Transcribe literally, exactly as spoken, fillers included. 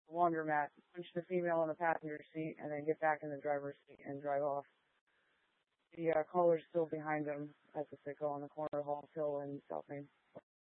laundromat, punch the female in the passenger seat, and then get back in the driver's seat and drive off. The uh, caller's still behind him at the Citgo on the corner of Hall Hill and South Main.